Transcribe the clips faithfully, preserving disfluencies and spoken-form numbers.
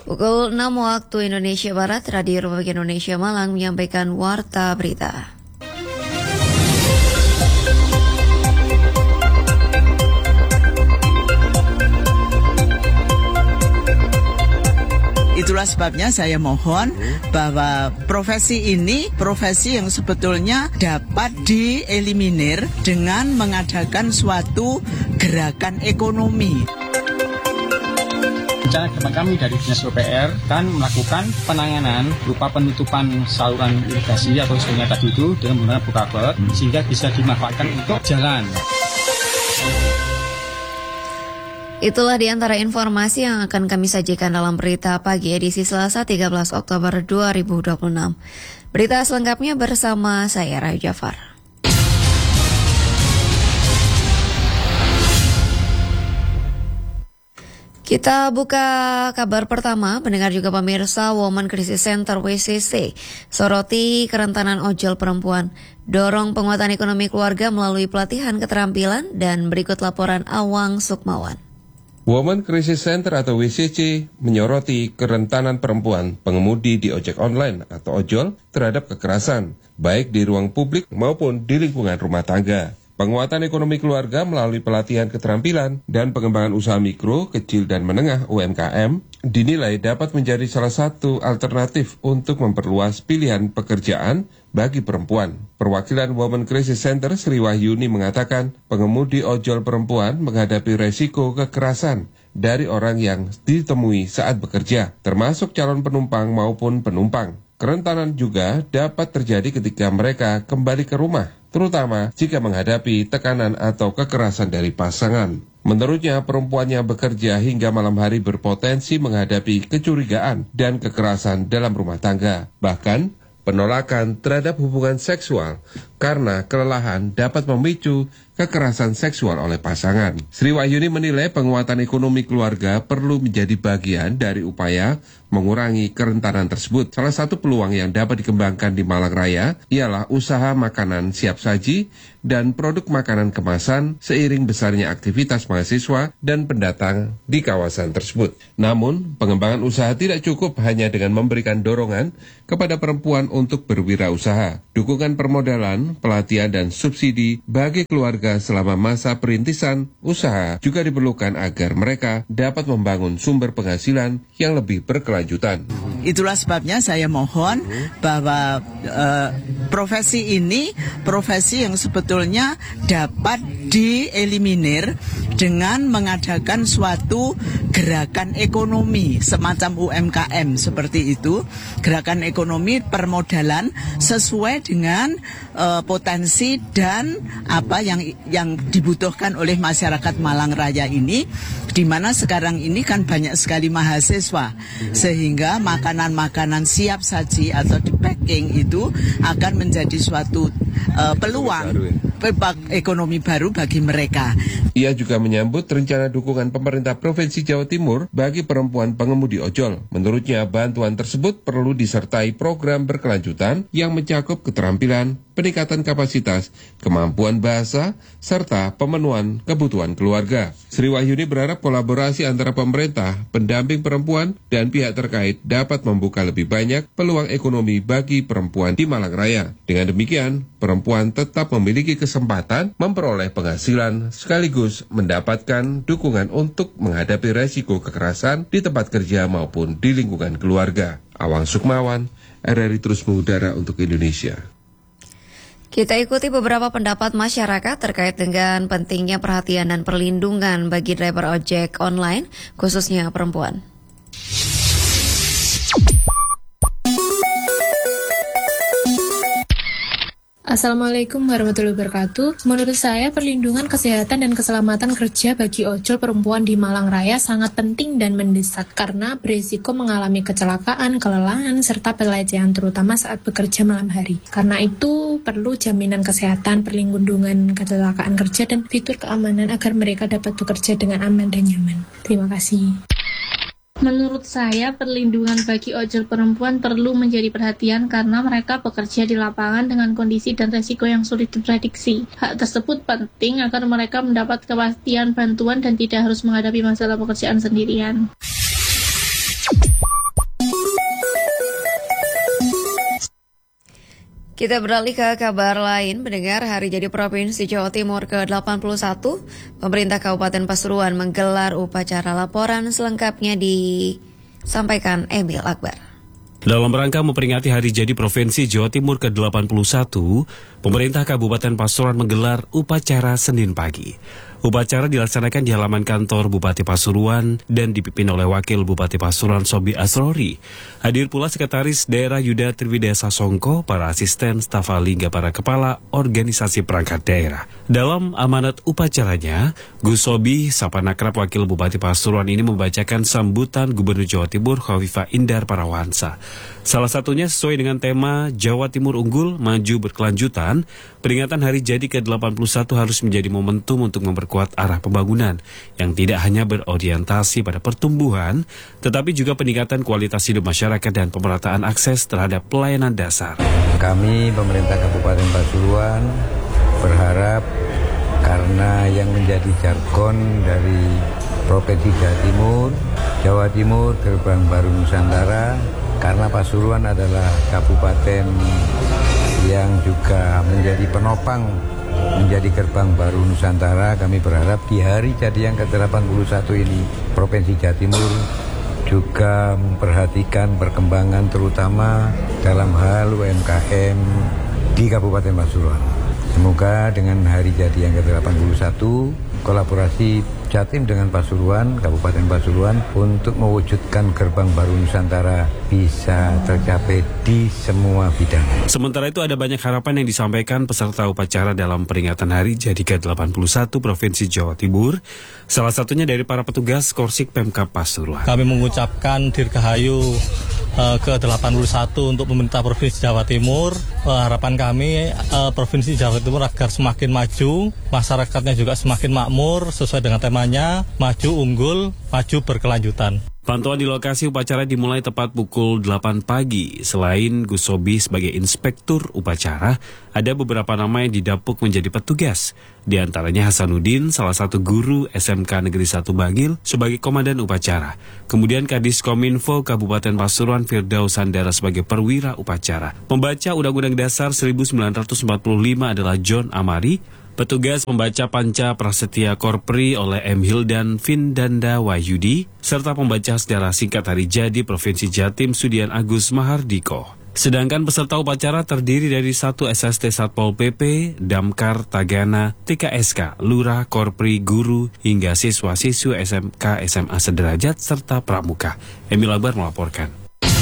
Pukul enam waktu Indonesia Barat, Radio Republik Indonesia Malang menyampaikan Warta Berita. Itulah sebabnya saya mohon bahwa profesi ini profesi yang sebetulnya dapat dieliminir dengan mengadakan suatu gerakan ekonomi. Rencana ke depan kami dari Dinas P U P R kan melakukan penanganan berupa penutupan saluran irigasi atau sungai tadi itu dengan menggunakan bukabel sehingga bisa dimanfaatkan untuk jalan. Itulah di antara informasi yang akan kami sajikan dalam berita pagi edisi Selasa tiga belas Oktober dua ribu dua puluh enam. Berita selengkapnya bersama saya Rayu Jafar. Kita buka kabar pertama, pendengar juga pemirsa. Women Crisis Center W C C soroti kerentanan ojol perempuan, dorong penguatan ekonomi keluarga melalui pelatihan keterampilan, dan berikut laporan Awang Sukmawan. Women Crisis Center atau W C C menyoroti kerentanan perempuan pengemudi di ojek online atau ojol terhadap kekerasan, baik di ruang publik maupun di lingkungan rumah tangga. Penguatan ekonomi keluarga melalui pelatihan keterampilan dan pengembangan usaha mikro, kecil, dan menengah U M K M dinilai dapat menjadi salah satu alternatif untuk memperluas pilihan pekerjaan bagi perempuan. Perwakilan Women Crisis Center Sri Wahyuni mengatakan pengemudi ojol perempuan menghadapi resiko kekerasan dari orang yang ditemui saat bekerja, termasuk calon penumpang maupun penumpang. Kerentanan juga dapat terjadi ketika mereka kembali ke rumah, terutama jika menghadapi tekanan atau kekerasan dari pasangan. Menurutnya, perempuan yang bekerja hingga malam hari berpotensi menghadapi kecurigaan dan kekerasan dalam rumah tangga. Bahkan, penolakan terhadap hubungan seksual karena kelelahan dapat memicu kekerasan seksual oleh pasangan. Sri Wahyuni menilai penguatan ekonomi keluarga perlu menjadi bagian dari upaya mengurangi kerentanan tersebut. Salah satu peluang yang dapat dikembangkan di Malang Raya ialah usaha makanan siap saji dan produk makanan kemasan seiring besarnya aktivitas mahasiswa dan pendatang di kawasan tersebut. Namun, pengembangan usaha tidak cukup hanya dengan memberikan dorongan kepada perempuan untuk berwirausaha. Dukungan permodalan, pelatihan, dan subsidi bagi keluarga selama masa perintisan usaha juga diperlukan agar mereka dapat membangun sumber penghasilan yang lebih berkelanjutan. Itulah sebabnya saya mohon bahwa uh, profesi ini profesi yang sebetulnya dapat dieliminir dengan mengadakan suatu gerakan ekonomi semacam U M K M seperti itu, gerakan ekonomi permodalan sesuai dengan uh, potensi dan apa yang yang dibutuhkan oleh masyarakat Malang Raya ini, di mana sekarang ini kan banyak sekali mahasiswa, sehingga makanan-makanan siap saji atau di packing itu akan menjadi suatu uh, peluang ekonomi baru bagi mereka. Ia juga menyambut rencana dukungan pemerintah Provinsi Jawa Timur bagi perempuan pengemudi ojol. Menurutnya, bantuan tersebut perlu disertai program berkelanjutan yang mencakup keterampilan, peningkatan kapasitas, kemampuan bahasa, serta pemenuhan kebutuhan keluarga. Sri Wahyuni berharap kolaborasi antara pemerintah, pendamping perempuan, dan pihak terkait dapat membuka lebih banyak peluang ekonomi bagi perempuan di Malang Raya. Dengan demikian, perempuan tetap memiliki kesempatan memperoleh penghasilan sekaligus mendapatkan dukungan untuk menghadapi resiko kekerasan di tempat kerja maupun di lingkungan keluarga. Awang Sukmawan, R R I Terus Mengudara untuk Indonesia. Kita ikuti beberapa pendapat masyarakat terkait dengan pentingnya perhatian dan perlindungan bagi driver ojek online, khususnya perempuan. Assalamualaikum warahmatullahi wabarakatuh. Menurut saya, perlindungan kesehatan dan keselamatan kerja bagi ojol perempuan di Malang Raya sangat penting dan mendesak karena berisiko mengalami kecelakaan, kelelahan, serta pelecehan terutama saat bekerja malam hari. Karena itu, perlu jaminan kesehatan, perlindungan kecelakaan kerja, dan fitur keamanan agar mereka dapat bekerja dengan aman dan nyaman. Terima kasih. Menurut saya, perlindungan bagi ojol perempuan perlu menjadi perhatian karena mereka bekerja di lapangan dengan kondisi dan resiko yang sulit diprediksi. Hak tersebut penting agar mereka mendapat kepastian bantuan dan tidak harus menghadapi masalah pekerjaan sendirian. Kita beralih ke kabar lain, mendengar Hari Jadi Provinsi Jawa Timur ke delapan puluh satu, pemerintah Kabupaten Pasuruan menggelar upacara. Laporan selengkapnya disampaikan Emil Akbar. Dalam rangka memperingati Hari Jadi Provinsi Jawa Timur ke delapan puluh satu, pemerintah Kabupaten Pasuruan menggelar upacara Senin pagi. Upacara dilaksanakan di halaman kantor Bupati Pasuruan dan dipimpin oleh Wakil Bupati Pasuruan Sobi Asrori. Hadir pula Sekretaris Daerah Yuda Triwidesa Songko, para asisten, staf ahli hingga para kepala organisasi perangkat daerah. Dalam amanat upacaranya, Gus Sobi, sapa nakrab Wakil Bupati Pasuruan ini membacakan sambutan Gubernur Jawa Timur Khofifah Indar Parawansa. Salah satunya sesuai dengan tema Jawa Timur Unggul, Maju Berkelanjutan, peringatan Hari Jadi ke delapan puluh satu harus menjadi momentum untuk memperkuat arah pembangunan yang tidak hanya berorientasi pada pertumbuhan, tetapi juga peningkatan kualitas hidup masyarakat dan pemerataan akses terhadap pelayanan dasar. Kami pemerintah Kabupaten Pasuruan berharap karena yang menjadi jargon dari Provinsi Jawa Timur, Jawa Timur Gerbang Baru Nusantara, karena Pasuruan adalah kabupaten yang juga menjadi penopang, menjadi gerbang baru Nusantara. Kami berharap di hari jadi yang ke delapan puluh satu ini, Provinsi Jawa Timur juga memperhatikan perkembangan terutama dalam hal U M K M di Kabupaten Pasuruan. Semoga dengan hari jadi yang ke delapan puluh satu, kolaborasi Jatim dengan Pasuruan, Kabupaten Pasuruan untuk mewujudkan gerbang baru Nusantara bisa tercapai di semua bidang. Sementara itu ada banyak harapan yang disampaikan peserta upacara dalam peringatan Hari Jadi ke delapan puluh satu Provinsi Jawa Timur. Salah satunya dari para petugas Korsik Pemkab Pasuruan. Kami mengucapkan Dirgahayu uh, ke delapan puluh satu untuk pemerintah Provinsi Jawa Timur. Uh, harapan kami uh, Provinsi Jawa Timur agar semakin maju, masyarakatnya juga semakin makmur sesuai dengan tema maju unggul, maju berkelanjutan. Pantauan di lokasi upacara dimulai tepat pukul delapan pagi. Selain Gus Sobi sebagai inspektur upacara, ada beberapa nama yang didapuk menjadi petugas. Di antaranya Hasanuddin, salah satu guru S M K Negeri satu Bangil, sebagai komandan upacara. Kemudian Kadis Kominfo Kabupaten Pasuruan Firdaus Sandara sebagai perwira upacara. Pembaca Undang-Undang Dasar seribu sembilan ratus empat puluh lima adalah John Amari. Petugas pembaca Panca Prasetya Korpri oleh M. Hildan Vindanda Wahyudi, serta pembaca sejarah singkat Hari Jadi Provinsi Jatim Sudian Agus Mahardiko. Sedangkan peserta upacara terdiri dari satu S S T Satpol P P, Damkar, Tagana, T K S K, Lurah, Korpri, Guru, hingga siswa-siswa S M K S M A sederajat serta pramuka. Emil Akbar melaporkan.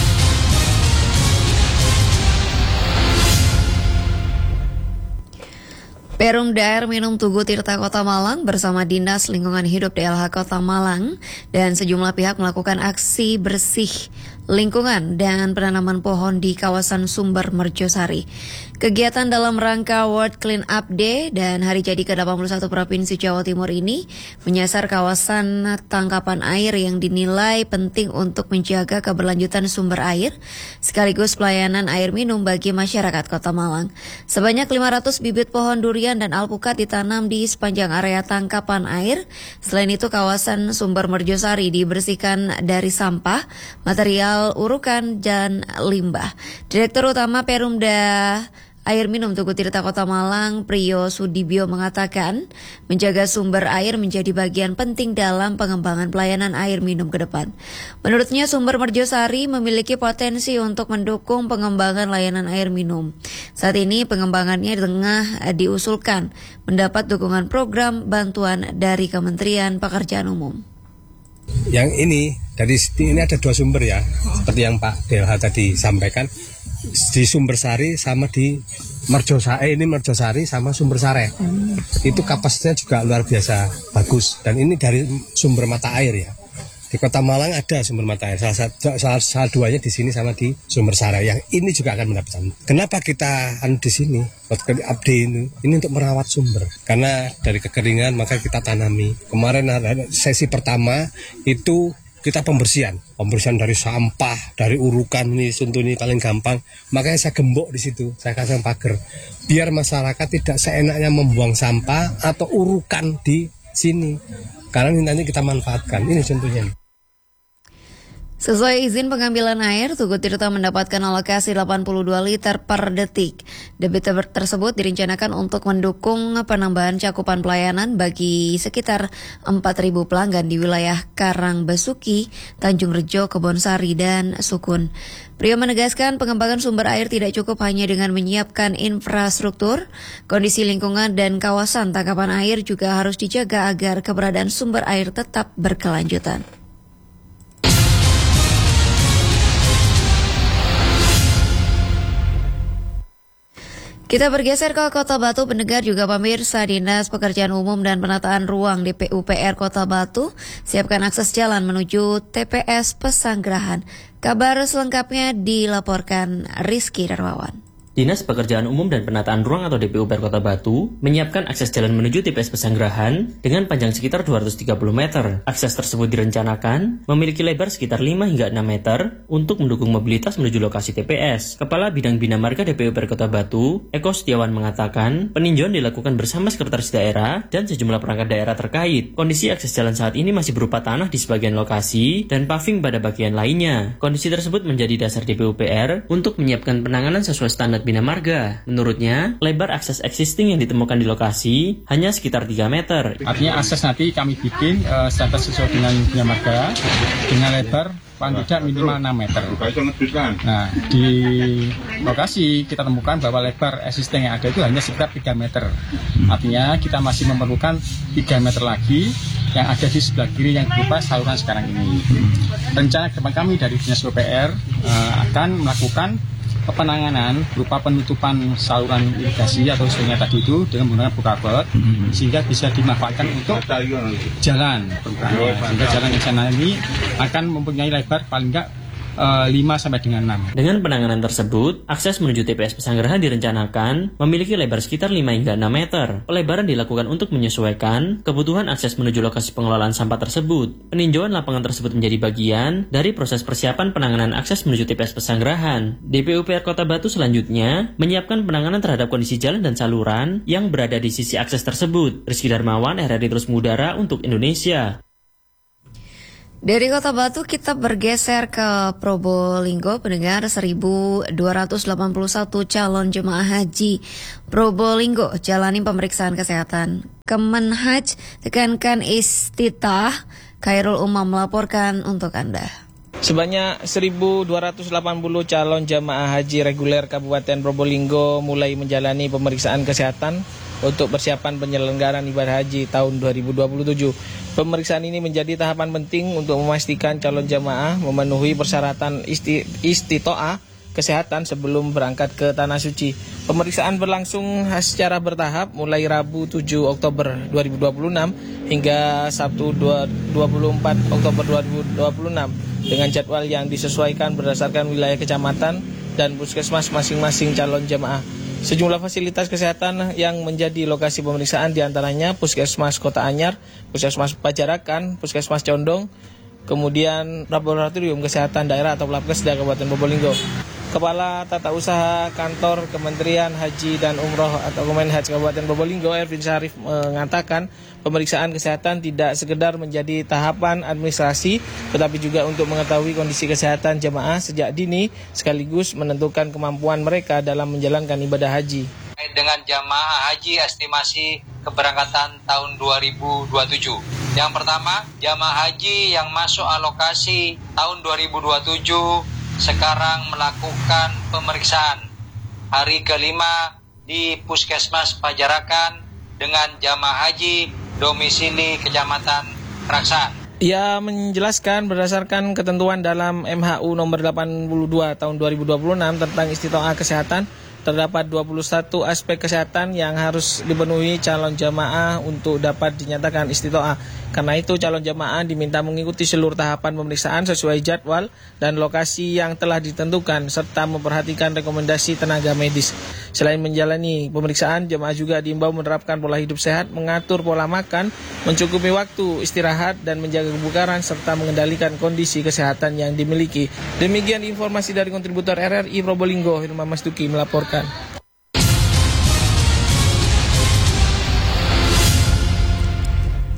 Perumda Air Minum Tugu Tirta Kota Malang bersama Dinas Lingkungan Hidup D L H Kota Malang dan sejumlah pihak melakukan aksi bersih lingkungan dan penanaman pohon di kawasan Sumber Merjosari. Kegiatan dalam rangka World Clean Up Day dan Hari Jadi ke delapan puluh satu Provinsi Jawa Timur ini menyasar kawasan tangkapan air yang dinilai penting untuk menjaga keberlanjutan sumber air sekaligus pelayanan air minum bagi masyarakat Kota Malang. Sebanyak lima ratus bibit pohon durian dan alpukat ditanam di sepanjang area tangkapan air. Selain itu, kawasan Sumber Merjosari dibersihkan dari sampah, material urukan, dan limbah. Direktur Utama Perumda Air Minum Tugu Tirta Kota Malang, Priyo Sudibyo mengatakan, menjaga sumber air menjadi bagian penting dalam pengembangan pelayanan air minum ke depan. Menurutnya, Sumber Merjosari memiliki potensi untuk mendukung pengembangan layanan air minum. Saat ini pengembangannya tengah diusulkan mendapat dukungan program bantuan dari Kementerian Pekerjaan Umum. Yang ini, dari ini ada dua sumber ya, seperti yang Pak D L H tadi sampaikan. Di Sumber Sari sama di Merjosari, ini Merjosari sama Sumber Sare. Hmm. Itu kapasitasnya juga luar biasa bagus, dan ini dari sumber mata air ya. Di Kota Malang ada sumber mata air, salah satu salah, salah duanya di sini sama di Sumber Sare. Yang ini juga akan mendapatkan. Kenapa kita anu di sini? Buat update ini, ini untuk merawat sumber. Karena dari kekeringan maka kita tanami. Kemarin sesi pertama itu kita pembersihan, pembersihan dari sampah, dari urukan ini, contoh ini paling gampang. Makanya saya gembok di situ, saya kasih pagar, biar masyarakat tidak seenaknya membuang sampah atau urukan di sini. Karena ini nanti kita manfaatkan. Ini contohnya. Sesuai izin pengambilan air, Tugu Tirta mendapatkan alokasi delapan puluh dua liter per detik. Debit tersebut direncanakan untuk mendukung penambahan cakupan pelayanan bagi sekitar empat ribu pelanggan di wilayah Karangbesuki, Tanjung Rejo, Kebonsari, dan Sukun. Priyo menegaskan pengembangan sumber air tidak cukup hanya dengan menyiapkan infrastruktur, kondisi lingkungan dan kawasan tangkapan air juga harus dijaga agar keberadaan sumber air tetap berkelanjutan. Kita bergeser ke Kota Batu. Pendengar juga pemirsa, Dinas Pekerjaan Umum dan Penataan Ruang D P U P R Kota Batu siapkan akses jalan menuju T P S Pesanggerahan. Kabar selengkapnya dilaporkan Rizky Darmawan. Dinas Pekerjaan Umum dan Penataan Ruang atau D P U P R Kota Batu menyiapkan akses jalan menuju T P S Pesanggerahan dengan panjang sekitar dua ratus tiga puluh meter. Akses tersebut direncanakan memiliki lebar sekitar lima hingga enam meter untuk mendukung mobilitas menuju lokasi T P S. Kepala Bidang Bina Marga D P U P R Kota Batu, Eko Setiawan mengatakan, peninjauan dilakukan bersama Sekretaris Daerah dan sejumlah perangkat daerah terkait. Kondisi akses jalan saat ini masih berupa tanah di sebagian lokasi dan paving pada bagian lainnya. Kondisi tersebut menjadi dasar D P U P R untuk menyiapkan penanganan sesuai standar Bina Marga. Menurutnya, lebar akses existing yang ditemukan di lokasi hanya sekitar tiga meter. Artinya akses nanti kami bikin uh, standar sesuai dengan Bina Marga dengan lebar paling tidak minimal enam meter. Nah, di lokasi kita temukan bahwa lebar existing yang ada itu hanya sekitar tiga meter. Artinya kita masih memerlukan tiga meter lagi yang ada di sebelah kiri yang berupa saluran sekarang ini. Rencana ke depan kami dari Dinas U P R uh, akan melakukan penanganan berupa penutupan saluran irigasi atau sungai tadi itu dengan menggunakan bukabel mm-hmm. sehingga bisa dimanfaatkan untuk jalan sehingga jalan di sana ini akan mempunyai lebar paling enggak lima sampai dengan enam. Dengan penanganan tersebut, akses menuju T P S Pesanggerahan direncanakan memiliki lebar sekitar lima hingga enam meter. Pelebaran dilakukan untuk menyesuaikan kebutuhan akses menuju lokasi pengelolaan sampah tersebut. Peninjauan lapangan tersebut menjadi bagian dari proses persiapan penanganan akses menuju T P S Pesanggerahan. D P U P R Kota Batu selanjutnya menyiapkan penanganan terhadap kondisi jalan dan saluran yang berada di sisi akses tersebut. Rizky Darmawan, R R I Terus Mengudara untuk Indonesia. Dari Kota Batu kita bergeser ke Probolinggo. Pendengar, seribu dua ratus delapan puluh satu calon jemaah haji Probolinggo jalani pemeriksaan kesehatan. Kemenhaj tekankan istitah. Khairul Umam melaporkan untuk Anda. Sebanyak seribu dua ratus delapan puluh calon jemaah haji reguler Kabupaten Probolinggo mulai menjalani pemeriksaan kesehatan untuk persiapan penyelenggaraan ibadah haji tahun dua ribu dua puluh tujuh. Pemeriksaan ini menjadi tahapan penting untuk memastikan calon jemaah memenuhi persyaratan isti, istitoah kesehatan sebelum berangkat ke Tanah Suci. Pemeriksaan berlangsung secara bertahap mulai Rabu tujuh Oktober dua ribu dua puluh enam hingga Sabtu dua puluh empat Oktober dua ribu dua puluh enam dengan jadwal yang disesuaikan berdasarkan wilayah kecamatan dan puskesmas masing-masing calon jemaah. Sejumlah fasilitas kesehatan yang menjadi lokasi pemeriksaan diantaranya Puskesmas Kota Anyar, Puskesmas Pajarakan, Puskesmas Condong, kemudian Laboratorium Kesehatan Daerah atau Labkesda Kabupaten Probolinggo. Kepala Tata Usaha Kantor Kementerian Haji dan Umroh atau Kemenhaj Kabupaten Probolinggo, Ervin Syarif, mengatakan pemeriksaan kesehatan tidak sekedar menjadi tahapan administrasi, tetapi juga untuk mengetahui kondisi kesehatan jemaah sejak dini, sekaligus menentukan kemampuan mereka dalam menjalankan ibadah haji. Dengan jamaah haji estimasi keberangkatan tahun dua ribu dua puluh tujuh. Yang pertama, jamaah haji yang masuk alokasi tahun dua ribu dua puluh tujuh sekarang melakukan pemeriksaan hari kelima di Puskesmas Pajarakan dengan jamaah haji domisili Kecamatan Raksan. Ia menjelaskan berdasarkan ketentuan dalam M H U nomor delapan puluh dua tahun dua ribu dua puluh enam tentang istitoah kesehatan, terdapat dua puluh satu aspek kesehatan yang harus dipenuhi calon jamaah untuk dapat dinyatakan istitoah. Karena itu calon jamaah diminta mengikuti seluruh tahapan pemeriksaan sesuai jadwal dan lokasi yang telah ditentukan serta memperhatikan rekomendasi tenaga medis. Selain menjalani pemeriksaan, jamaah juga diimbau menerapkan pola hidup sehat, mengatur pola makan, mencukupi waktu istirahat dan menjaga kebugaran serta mengendalikan kondisi kesehatan yang dimiliki. Demikian informasi dari kontributor R R I Probolinggo, Hilman Masduki melaporkan.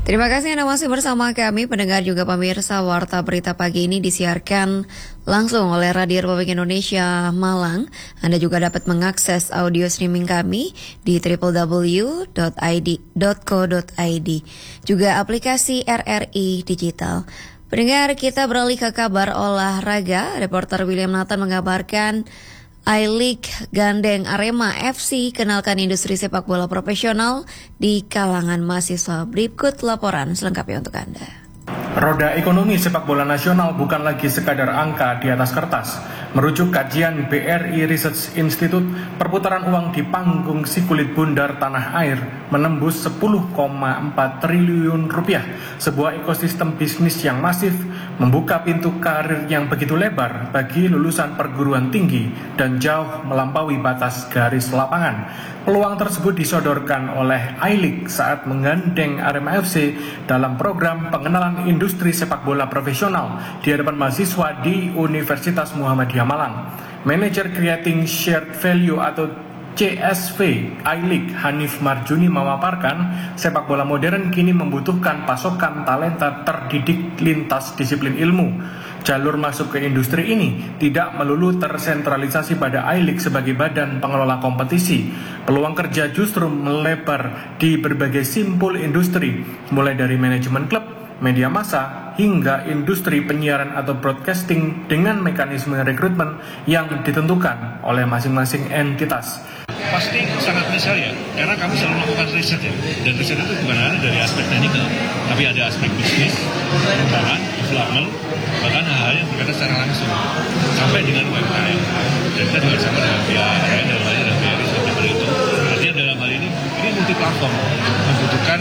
Terima kasih Anda masih bersama kami, pendengar juga pemirsa. Warta Berita Pagi ini disiarkan langsung oleh Radio Republik Indonesia Malang. Anda juga dapat mengakses audio streaming kami di w w w dot i d dot co dot i d, juga aplikasi R R I Digital. Pendengar, kita beralih ke kabar olahraga. Reporter William Nathan mengabarkan I-League gandeng Arema F C kenalkan industri sepak bola profesional di kalangan mahasiswa. Berikut laporan selengkapnya untuk Anda. Roda ekonomi sepak bola nasional bukan lagi sekadar angka di atas kertas. Merujuk kajian B R I Research Institute, perputaran uang di panggung si kulit bundar tanah air menembus sepuluh koma empat triliun rupiah. Sebuah ekosistem bisnis yang masif membuka pintu karir yang begitu lebar bagi lulusan perguruan tinggi dan jauh melampaui batas garis lapangan. Peluang tersebut disodorkan oleh I-League saat menggandeng Arema F C dalam program pengenalan industri sepak bola profesional di hadapan mahasiswa di Universitas Muhammadiyah Malang. Manager Creating Shared Value atau C S V I-League Hanif Marjuni memaparkan, sepak bola modern kini membutuhkan pasokan talenta terdidik lintas disiplin ilmu. Jalur masuk ke industri ini tidak melulu tersentralisasi pada I-League sebagai badan pengelola kompetisi. Peluang kerja justru melebar di berbagai simpul industri, mulai dari manajemen klub, media massa, hingga industri penyiaran atau broadcasting dengan mekanisme rekrutmen yang ditentukan oleh masing-masing entitas. Pasti sangat besar ya, karena kami selalu melakukan riset ya, dan riset itu bukan hanya dari aspek teknikal, tapi ada aspek bisnis, pengembangan, development, bahkan hal-hal yang berkaitan secara langsung, sampai dengan U M K M. Dan kita juga sama dengan B R I, dalam hal ini dan B R I seperti itu. Artinya dalam hal ini, ini multi platform, membutuhkan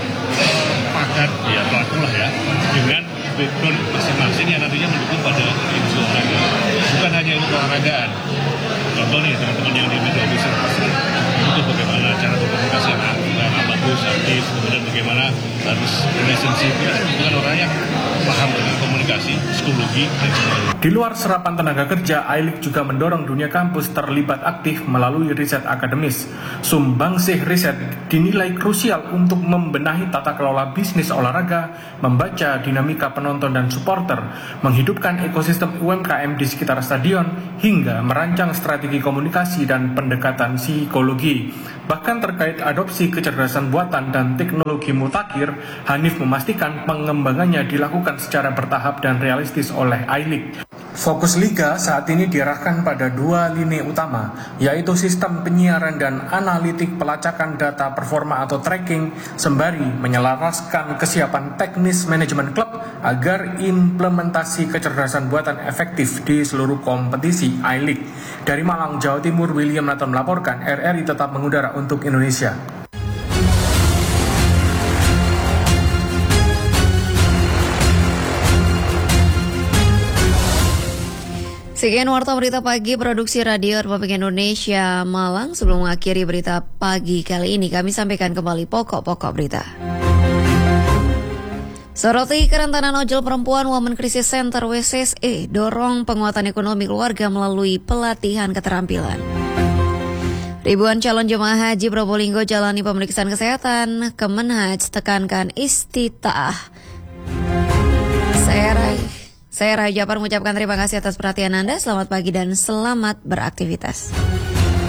paket, ya pelaku lah ya, dengan background masing-masing yang nantinya mendukung pada industri olahraga. Bukan hanya ilmu olahragaan. Contoh nih teman-teman yang di media officer pasti butuh bagaimana cara berkomunikasi yang yang bagus, aktif, kemudian bagaimana harus relationship. Bukan orang yang paham dengan komunikasi, psikologi, dan sebagainya. Di luar serapan tenaga kerja, I-League juga mendorong dunia kampus terlibat aktif melalui riset akademis. Sumbangsih riset dinilai krusial untuk membenahi tata kelola bisnis olahraga, membaca dinamika penonton dan supporter, menghidupkan ekosistem U M K M di sekitar stadion, hingga merancang strategi komunikasi dan pendekatan psikologi. Bahkan terkait adopsi kecerdasan buatan dan teknologi mutakhir, Hanif memastikan pengembangannya dilakukan secara bertahap dan realistis oleh I-League. Fokus Liga saat ini diarahkan pada dua lini utama, yaitu sistem penyiaran dan analitik pelacakan data performa atau tracking, sembari menyelaraskan kesiapan teknis manajemen klub agar implementasi kecerdasan buatan efektif di seluruh kompetisi I-League. Dari Malang, Jawa Timur, William Nathan melaporkan, R R I tetap mengudara untuk Indonesia. Sekian Warta Berita Pagi Produksi Radio Republik Indonesia Malang. Sebelum mengakhiri berita pagi kali ini, kami sampaikan kembali pokok-pokok berita. Soroti kerentanan ojol perempuan, Women Crisis Center W C S E dorong penguatan ekonomi keluarga melalui pelatihan keterampilan. Ribuan calon jemaah haji Probolinggo jalani pemeriksaan kesehatan. Kemenhaj tekankan istitaah. Saya Rai. Saya Rai Japar mengucapkan terima kasih atas perhatian Anda. Selamat pagi dan selamat beraktivitas.